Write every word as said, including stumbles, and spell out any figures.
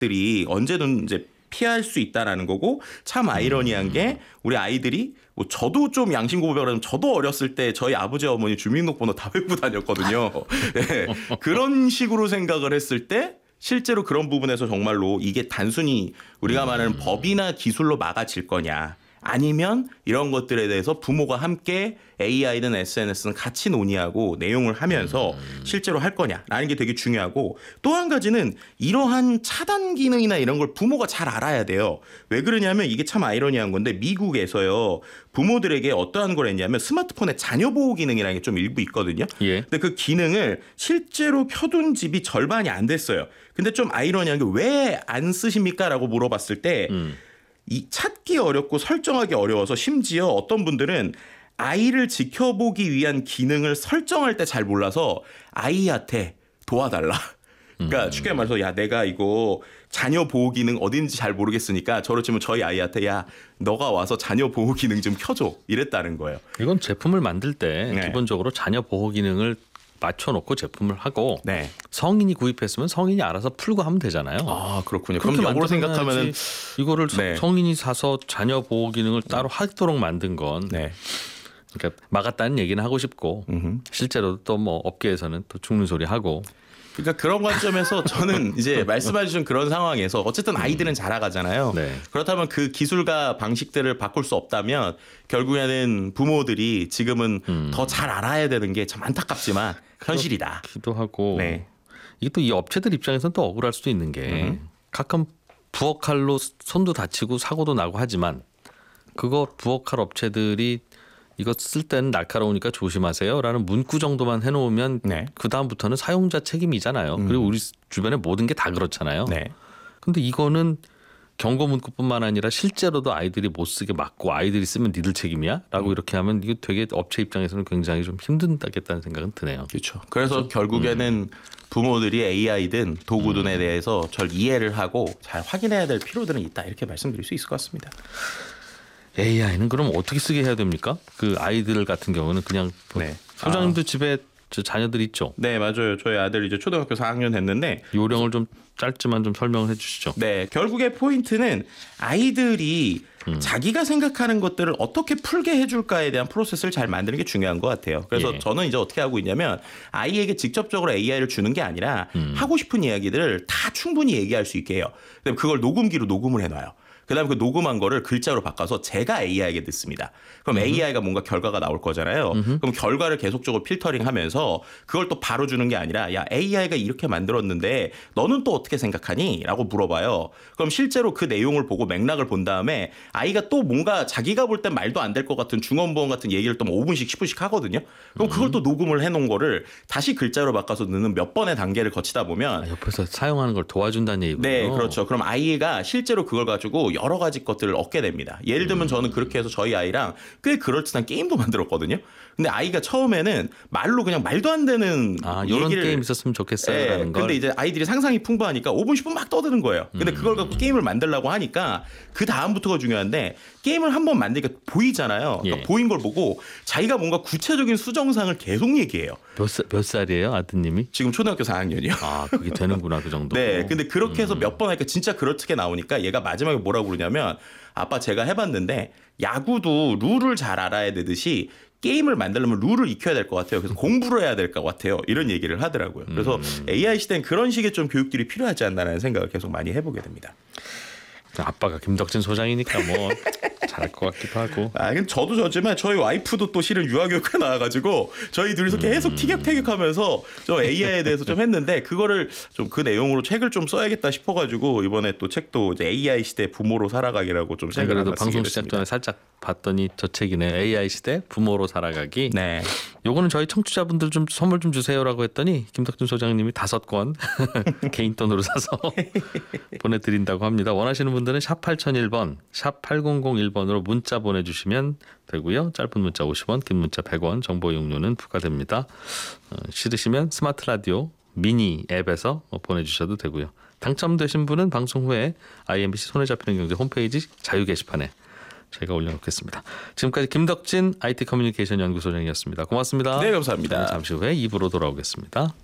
것들이 언제든 이제 피할 수 있다라는 거고 참 아이러니한 게 우리 아이들이 뭐 저도 좀 양심 고백을 하면 저도 어렸을 때 저희 아버지 어머니 주민등록번호 다 외우고 다녔거든요. 네. 그런 식으로 생각을 했을 때 실제로 그런 부분에서 정말로 이게 단순히 우리가 말하는 법이나 기술로 막아질 거냐 아니면 이런 것들에 대해서 부모가 함께 에이아이든 에스엔에스는 같이 논의하고 내용을 하면서 실제로 할 거냐라는 게 되게 중요하고 또 한 가지는 이러한 차단 기능이나 이런 걸 부모가 잘 알아야 돼요. 왜 그러냐면 이게 참 아이러니한 건데 미국에서요. 부모들에게 어떠한 걸 했냐면 스마트폰에 자녀 보호 기능이라는 게 좀 일부 있거든요. 예. 근데 그 기능을 실제로 켜둔 집이 절반이 안 됐어요. 근데 좀 아이러니한 게 왜 안 쓰십니까? 라고 물어봤을 때 음. 이 찾기 어렵고 설정하기 어려워서 심지어 어떤 분들은 아이를 지켜보기 위한 기능을 설정할 때 잘 몰라서 아이한테 도와달라. 그러니까 음. 쉽게 말해서 야 내가 이거 자녀 보호 기능 어딘지 잘 모르겠으니까 저로 치면 저희 아이한테 야 너가 와서 자녀 보호 기능 좀 켜줘 이랬다는 거예요. 이건 제품을 만들 때 네. 기본적으로 자녀 보호 기능을 맞춰놓고 제품을 하고 네. 성인이 구입했으면 성인이 알아서 풀고 하면 되잖아요. 아 그렇군요. 그렇게 그럼 역으로 만들어야지. 생각하면은 이거를 네. 성인이 사서 자녀 보호 기능을 따로 하도록 만든 건 네. 그러니까 막았다는 얘기는 하고 싶고 음흠. 실제로 또 뭐 업계에서는 또 죽는 소리 하고. 그러니까 그런 관점에서 저는 이제 말씀해 주신 그런 상황에서 어쨌든 아이들은 자라가잖아요. 네. 그렇다면 그 기술과 방식들을 바꿀 수 없다면 결국에는 부모들이 지금은 음. 더 잘 알아야 되는 게 참 안타깝지만 현실이다. 기도 하고 네. 이게 또 이 업체들 입장에서는 또 억울할 수도 있는 게 음. 가끔 부엌칼로 손도 다치고 사고도 나고 하지만 그거 부엌칼 업체들이 이거 쓸 때는 날카로우니까 조심하세요라는 문구 정도만 해놓으면 네. 그 다음부터는 사용자 책임이잖아요. 음. 그리고 우리 주변에 모든 게 다 그렇잖아요. 네. 근데 이거는 경고 문구뿐만 아니라 실제로도 아이들이 못 쓰게 막고 아이들이 쓰면 니들 책임이야? 라고 음. 이렇게 하면 이거 되게 업체 입장에서는 굉장히 좀 힘든다겠다는 생각은 드네요. 그렇죠. 그래서 결국에는 부모들이 에이아이든 도구든에 대해서 잘 이해를 하고 잘 확인해야 될 필요들은 있다. 이렇게 말씀드릴 수 있을 것 같습니다. 에이아이는 그럼 어떻게 쓰게 해야 됩니까? 그 아이들 같은 경우는 그냥 네. 소장님도 집에 저 자녀들 있죠? 네, 맞아요. 저희 아들 이제 초등학교 사 학년 됐는데 요령을 좀 짧지만 좀 설명을 해 주시죠. 네, 결국의 포인트는 아이들이 음. 자기가 생각하는 것들을 어떻게 풀게 해줄까에 대한 프로세스를 잘 만드는 게 중요한 것 같아요. 그래서 예. 저는 이제 어떻게 하고 있냐면 아이에게 직접적으로 에이아이를 주는 게 아니라 음. 하고 싶은 이야기들을 다 충분히 얘기할 수 있게 해요. 그다음에 그걸 녹음기로 녹음을 해놔요. 그다음에 그 녹음한 거를 글자로 바꿔서 제가 에이아이에게 듣습니다. 그럼 음흠. 에이아이가 뭔가 결과가 나올 거잖아요. 음흠. 그럼 결과를 계속적으로 필터링하면서 그걸 또 바로 주는 게 아니라 야 에이아이가 이렇게 만들었는데 너는 또 어떻게 생각하니? 라고 물어봐요. 그럼 실제로 그 내용을 보고 맥락을 본 다음에 아이가 또 뭔가 자기가 볼 땐 말도 안 될 것 같은 중언부언 같은 얘기를 또 오 분씩 십 분씩 하거든요. 그럼 그걸 또 녹음을 해놓은 거를 다시 글자로 바꿔서 넣는 몇 번의 단계를 거치다 보면 아, 옆에서 사용하는 걸 도와준다는 얘기군요. 네, 그렇죠. 그럼 아이가 실제로 그걸 가지고 여러 가지 것들을 얻게 됩니다. 예를 들면 저는 그렇게 해서 저희 아이랑 꽤 그럴듯한 게임도 만들었거든요. 근데 아이가 처음에는 말로 그냥 말도 안 되는 아, 이런 얘기를 게임 있었으면 좋겠어요라는 네, 걸. 근데 이제 아이들이 상상이 풍부하니까 오 분, 십 분 막 떠드는 거예요. 근데 그걸 갖고 게임을 만들려고 하니까 그 다음부터가 중요한데 게임을 한번 만드니까 보이잖아요. 그러니까 예. 보인 걸 보고 자기가 뭔가 구체적인 수정상을 계속 얘기해요. 몇, 살, 몇 살이에요, 아드님이? 지금 초등학교 사 학년이요. 아, 그게 되는구나, 그 정도. 네, 근데 그렇게 해서 몇 번 하니까 진짜 그렇게 나오니까 얘가 마지막에 뭐라고 그러냐면 아빠 제가 해봤는데 야구도 룰을 잘 알아야 되듯이 게임을 만들려면 룰을 익혀야 될 것 같아요. 그래서 공부를 해야 될 것 같아요. 이런 얘기를 하더라고요. 그래서 음. 에이아이 시대는 그런 식의 좀 교육들이 필요하지 않나라는 생각을 계속 많이 해보게 됩니다. 아빠가 김덕진 소장이니까 뭐 잘할 것 같기도 하고. 아, 근데 저도 저지만 저희 와이프도 또 실은 유아교육과 나와가지고 저희 둘이서 계속 티격태격하면서 저 에이아이에 대해서 좀 했는데 그거를 좀 그 내용으로 책을 좀 써야겠다 싶어가지고 이번에 또 책도 이제 에이아이 시대 부모로 살아가기라고 좀 책을 그래도 하나 쓰게 방송 시작 됐습니다. 전에 살짝 봤더니 저 책이네. 에이아이 시대 부모로 살아가기. 네. 요거는 저희 청취자분들 좀 선물 좀 주세요라고 했더니 김덕준 소장님이 다섯 권 개인 돈으로 사서 보내드린다고 합니다. 원하시는 분들은 샵 팔공공일 번, 샵 팔공공일 번으로 문자 보내주시면 되고요. 짧은 문자 오십 원, 긴 문자 백 원, 정보 이용료는 부과됩니다. 어, 싫으시면 스마트 라디오 미니 앱에서 보내주셔도 되고요. 당첨되신 분은 방송 후에 아이엠비씨 손에 잡히는 경제 홈페이지 자유 게시판에 저희가 올려놓겠습니다. 지금까지 김덕진 아이티 커뮤니케이션 연구소장이었습니다. 고맙습니다. 네, 감사합니다. 잠시 후에 이 부로 돌아오겠습니다.